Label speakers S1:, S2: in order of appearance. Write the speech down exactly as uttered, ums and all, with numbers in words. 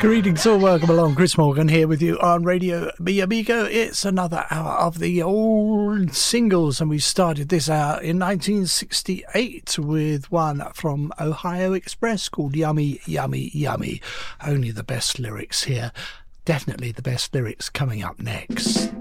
S1: Greetings or welcome along. Chris Morgan here with you on Radio Mi Amigo. It's another hour of the old singles, and we started this hour in nineteen sixty-eight with one from Ohio Express called Yummy, Yummy, Yummy. Only the best lyrics here. Definitely the best lyrics coming up next.